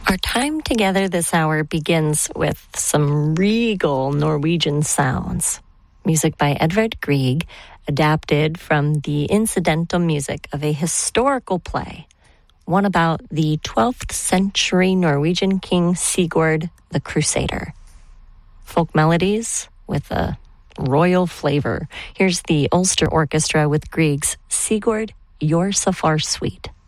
Our time together this hour begins with some regal Norwegian sounds. Music by Edvard Grieg, adapted from the incidental music of a historical play, one about the 12th century Norwegian king Sigurd the Crusader. Folk melodies with a royal flavor. Here's the Ulster Orchestra with Grieg's Sigurd, You're So Far Sweet.